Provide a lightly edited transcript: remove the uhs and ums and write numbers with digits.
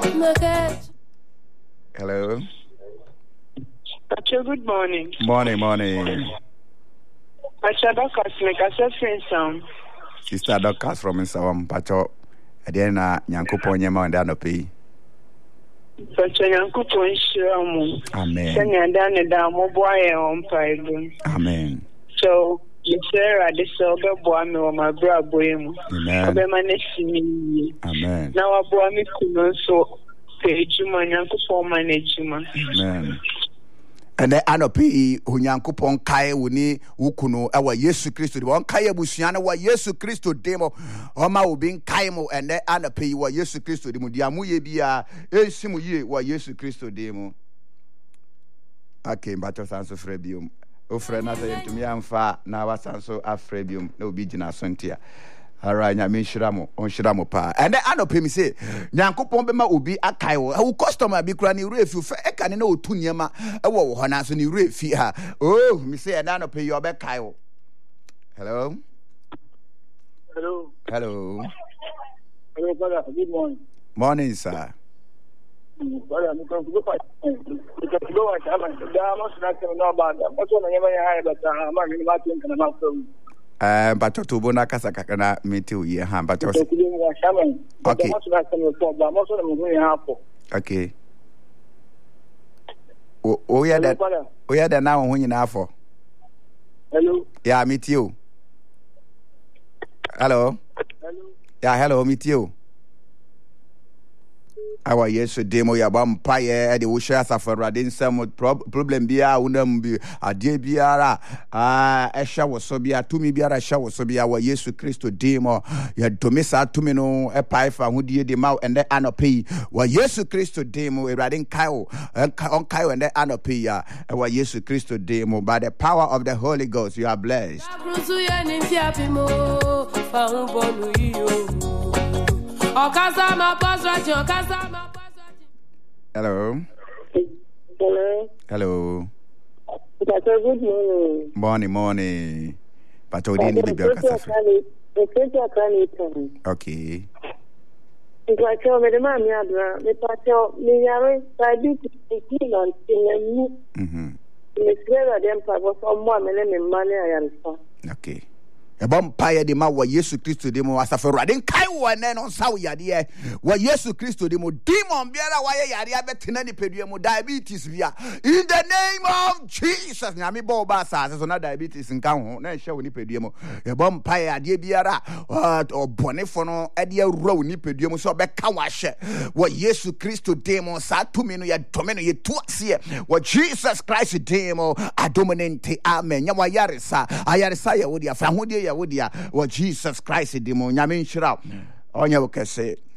Hello. Pacho, good morning. Morning. Pacho, Docas, make us a friend. Sister Docas from Insawam, Pacho. Adiana, Yankupon Yama and Danopi. Pacho, Yankupon Shamu. Amen. Send your dana down, boy, on Pipe. Amen. So, Sarah, this over boy, my brother, boy. Amen. Now, a boy, me could so page you, my Yankupon management. Amen. And the anopi Hunyankupon Kai Wuni Wukuno, our Yesu Christo, the one Kaya Busiana, wa Yesu Christo demo, Oma Ubin Kaimo, and the anopi wa Yesu Christo demo, Diamuye Bia, Simu wa Yesu Christo demo. Okay, Bato Sanso Frebium. O Frenata to me and fa now was Sanso Afrebium, no Bijina Sontia. Alright, Yamin Shiramo, on Shiramo Pa. And then I me say, Yankupon Bema will be a Kaiwo, who customer be granny ref, you can know Tunyama, a war, Honasuni ref here. Oh, me say, and I pay your back Kaiwo. Hello? Hello, brother. Good morning. Morning, sir. Brother, I'm going to go fight. Because go at Haman. There are most not to know about them. What's one I never had, but I'm not going to think about them. But to Bona Casacana, me too, yeah, but okay. Okay. Oh, yeah, that now when you now for. Hello. Yeah, meet you. Hello. Yeah, hello, meet you. Our yes, demo ya vampire, the Usha Safaradin, some problem bia, unum be a dear biara, a shower sobia, to me biara shower sobia, our Yesu Christo demo, ya domisa tumino, a pifa, who dear the mouth and the anope, wa Yesu Christo demo, a riding Kyle, on Kyle and the anope, our Yesu Christo demo, by the power of the Holy Ghost, you are blessed. Hello. Hello. Good morning. Morning. But I didn't be okay. I tell me the man, I tell me, I do to on you. It's better than for someone and money I understand. Okay. A vampire de ma wa Yesu Christo demo asafero den kai wa ne no sawo yade wa Yesu Christo demo demon biara wa yade abetina ni pedua mu diabetes bia in the name of Jesus na me bo ba sa so na diabetes nka ho na hye wo ni pedua mu e vampire ade biara obonefo no ade awura wo ni pedua mu so be ka wa hye wa Yesu Christo demo sa tumi no ye dome no ye tuase wa Jesus Christ demo adominante amen nya wa yaresa ye wo dia fra ho dia wodia wa Jesus Christ demo nyame nhyira onye wo kese